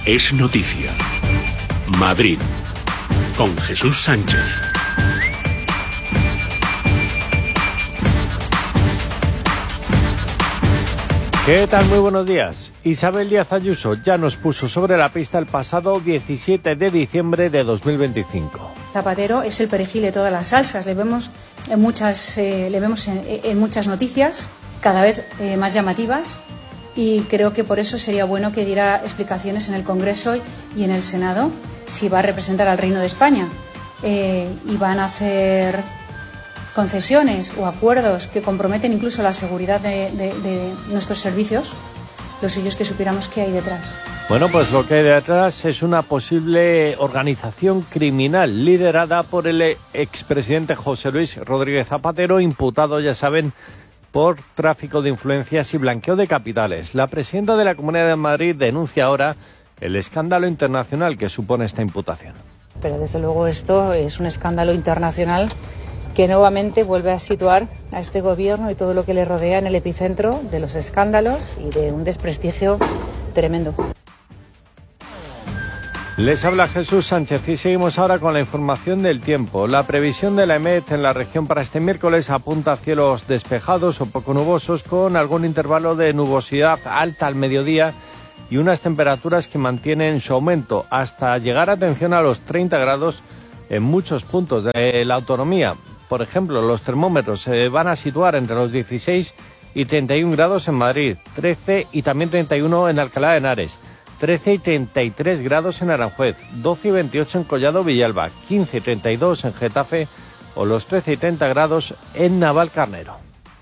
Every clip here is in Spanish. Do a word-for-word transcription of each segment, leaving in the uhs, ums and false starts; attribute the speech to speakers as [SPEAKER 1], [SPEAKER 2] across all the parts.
[SPEAKER 1] es noticia. Madrid, con Jesús Sánchez.
[SPEAKER 2] ¿Qué tal? Muy buenos días. Isabel Díaz Ayuso ya nos puso sobre la pista el pasado diecisiete de diciembre de dos mil veinticinco.
[SPEAKER 3] Zapatero es el perejil de todas las salsas. Le vemos en muchas, eh, le vemos en, en muchas noticias, cada vez eh, más llamativas, y creo que por eso sería bueno que diera explicaciones en el Congreso y en el Senado si va a representar al Reino de España eh, y van a hacer concesiones o acuerdos que comprometen incluso la seguridad de, de, de nuestros servicios. Lo suyo es que supiéramos qué hay detrás.
[SPEAKER 2] Bueno, pues lo que hay detrás es una posible organización criminal liderada por el expresidente José Luis Rodríguez Zapatero, imputado, ya saben, por tráfico de influencias y blanqueo de capitales. La presidenta de la Comunidad de Madrid denuncia ahora el escándalo internacional que supone esta imputación.
[SPEAKER 4] Pero desde luego esto es un escándalo internacional que nuevamente vuelve a situar a este gobierno y todo lo que le rodea en el epicentro de los escándalos y de un desprestigio tremendo.
[SPEAKER 2] Les habla Jesús Sánchez y seguimos ahora con la información del tiempo. La previsión de la EMET en la región para este miércoles apunta a cielos despejados o poco nubosos, con algún intervalo de nubosidad alta al mediodía y unas temperaturas que mantienen su aumento hasta llegar, atención, a los treinta grados en muchos puntos de la autonomía. Por ejemplo, los termómetros se van a situar entre los dieciséis y treinta y un grados en Madrid, trece y también treinta y uno en Alcalá de Henares, trece y treinta y tres grados en Aranjuez, doce y veintiocho en Collado Villalba, quince y treinta y dos en Getafe o los trece y treinta grados en Navalcarnero.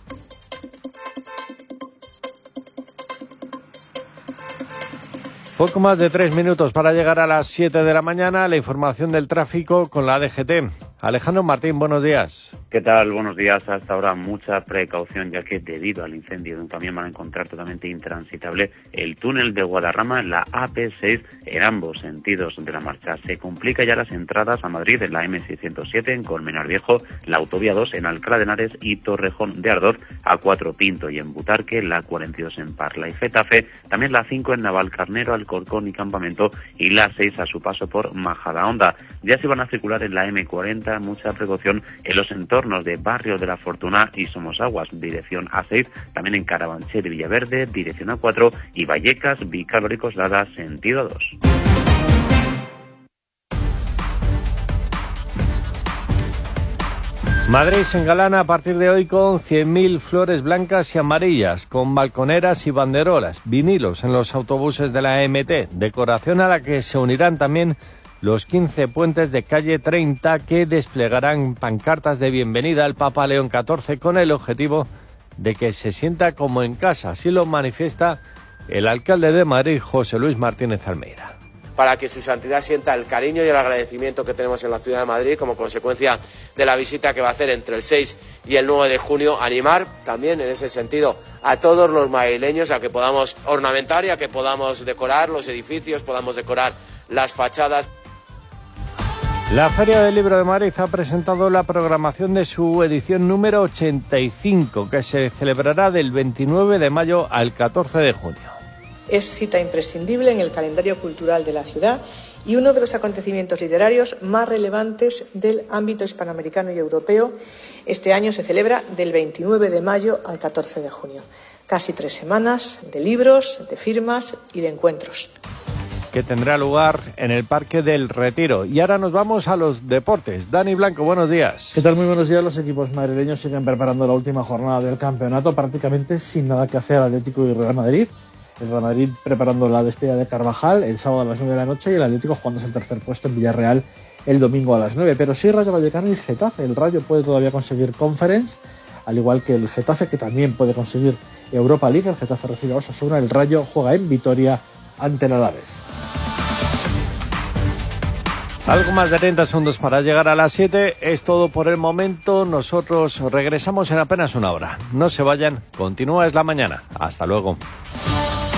[SPEAKER 2] Poco más de tres minutos para llegar a las siete de la mañana. La información del tráfico con la D G T. Alejandro Martín, buenos días.
[SPEAKER 5] ¿Qué tal? Buenos días. Hasta ahora mucha precaución, ya que debido al incendio también van a encontrar totalmente intransitable el túnel de Guadarrama en la A P seis en ambos sentidos de la marcha. Se complica ya las entradas a Madrid en la M seiscientos siete en Colmenar Viejo, la Autovía dos en Alcalá de Henares y Torrejón de Ardoz, A cuatro Pinto y en Butarque, la cuarenta y dos en Parla y Getafe, también la cinco en Navalcarnero, Alcorcón y Campamento y la seis a su paso por Majadahonda. Ya se van a circular en la M cuarenta, mucha precaución en los entornos de Barrio de la Fortuna y Somosaguas, dirección A seis, también en Carabanchel y Villaverde, dirección A cuatro, y Vallecas, Vicálvaro y Coslada, sentido dos.
[SPEAKER 2] Madrid se engalana a partir de hoy con cien mil flores blancas y amarillas, con balconeras y banderolas, vinilos en los autobuses de la E M T, decoración a la que se unirán también los quince puentes de calle treinta, que desplegarán pancartas de bienvenida al Papa León catorce con el objetivo de que se sienta como en casa. Así lo manifiesta el alcalde de Madrid, José Luis Martínez Almeida.
[SPEAKER 6] Para que su santidad sienta el cariño y el agradecimiento que tenemos en la ciudad de Madrid como consecuencia de la visita que va a hacer entre el seis y el nueve de junio, animar también en ese sentido a todos los madrileños a que podamos ornamentar y a que podamos decorar los edificios, podamos decorar las fachadas.
[SPEAKER 2] La Feria del Libro de Madrid ha presentado la programación de su edición número ochenta y cinco, que se celebrará del veintinueve de mayo al catorce de junio.
[SPEAKER 7] Es cita imprescindible en el calendario cultural de la ciudad y uno de los acontecimientos literarios más relevantes del ámbito hispanoamericano y europeo. Este año se celebra del veintinueve de mayo al catorce de junio. Casi tres semanas de libros, de firmas y de encuentros,
[SPEAKER 2] que tendrá lugar en el Parque del Retiro. Y ahora nos vamos a los deportes. Dani Blanco, buenos días.
[SPEAKER 8] ¿Qué tal? Muy buenos días. Los equipos madrileños siguen preparando la última jornada del campeonato, prácticamente sin nada que hacer Atlético y Real Madrid. El Real Madrid preparando la despedida de Carvajal el sábado a las nueve de la noche y el Atlético jugándose el tercer puesto en Villarreal el domingo a las nueve. Pero sí Rayo Vallecano y Getafe. El Rayo puede todavía conseguir Conference, al igual que el Getafe, que también puede conseguir Europa League. El Getafe recibe a Osasuna, el Rayo juega en Vitoria ante el Alavés.
[SPEAKER 2] Algo más de treinta segundos para llegar a las siete. Es todo por el momento. Nosotros regresamos en apenas una hora. No se vayan. Continúa Es la Mañana. Hasta luego.